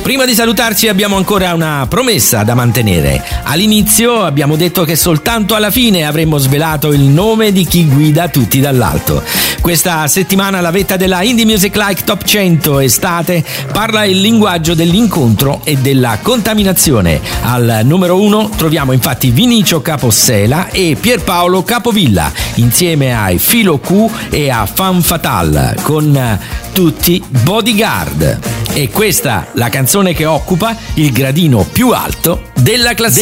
Prima di salutarci abbiamo ancora una promessa da mantenere. All'inizio abbiamo detto che soltanto alla fine avremmo svelato il nome di chi guida tutti dall'alto. Questa settimana la vetta della Indie Music Like Top 100 estate parla il linguaggio dell'incontro e della contaminazione. Al numero 1 troviamo infatti Vinicio Capossela e Pierpaolo Capovilla insieme ai Philo Q e a Femme Fatale con tutti Bodyguard. E questa la canzone che occupa il gradino più alto della classifica.